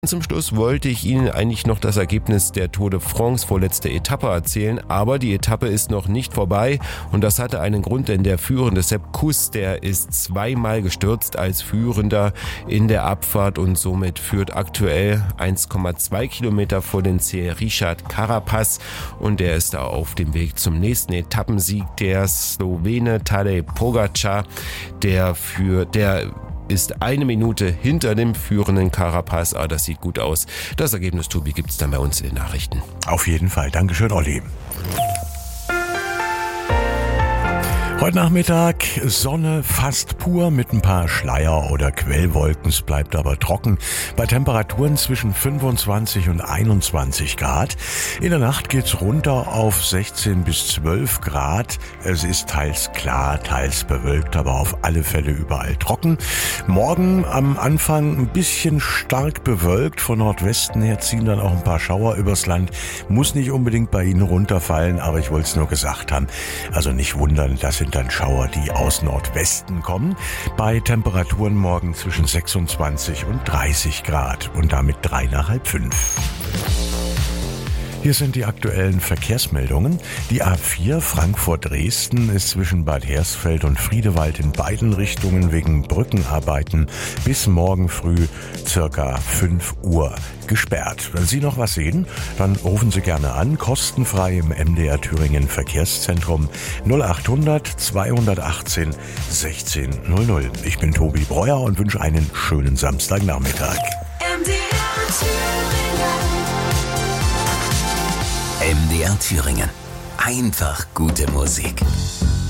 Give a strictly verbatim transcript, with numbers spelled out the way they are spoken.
Zum Schluss wollte ich Ihnen eigentlich noch das Ergebnis der Tour de France vorletzte Etappe erzählen, aber die Etappe ist noch nicht vorbei und das hatte einen Grund, denn der führende Sepp Kuss, der ist zweimal gestürzt als Führender in der Abfahrt und somit führt aktuell eins Komma zwei Kilometer vor den Ziel Richard Carapaz und der ist da auf dem Weg zum nächsten Etappensieg. Der Slowene Tadej Pogačar, der für der ist eine Minute hinter dem führenden Carapaz. Ah, das sieht gut aus. Das Ergebnis, Tobi, gibt's dann bei uns in den Nachrichten. Auf jeden Fall. Dankeschön, Olli. Heute Nachmittag Sonne fast pur mit ein paar Schleier- oder Quellwolken. Es bleibt aber trocken bei Temperaturen zwischen fünfundzwanzig und einundzwanzig Grad. In der Nacht geht's runter auf sechzehn bis zwölf Grad. Es ist teils klar, teils bewölkt, aber auf alle Fälle überall trocken. Morgen am Anfang ein bisschen stark bewölkt. Von Nordwesten her ziehen dann auch ein paar Schauer übers Land. Muss nicht unbedingt bei Ihnen runterfallen, aber ich wollte es nur gesagt haben. Also nicht wundern, das sind dann Schauer, die aus Nordwesten kommen. Bei Temperaturen morgen zwischen sechsundzwanzig und dreißig Grad und damit drei nach halb fünf. Hier sind die aktuellen Verkehrsmeldungen. Die A vier Frankfurt-Dresden ist zwischen Bad Hersfeld und Friedewald in beiden Richtungen wegen Brückenarbeiten bis morgen früh circa fünf Uhr gesperrt. Wenn Sie noch was sehen, dann rufen Sie gerne an, kostenfrei im M D R Thüringen Verkehrszentrum null achthundert zweihundertachtzehn sechzehn null null. Ich bin Tobi Breuer und wünsche einen schönen Samstagnachmittag. M D R Thüringen. M D R Thüringen. Einfach gute Musik.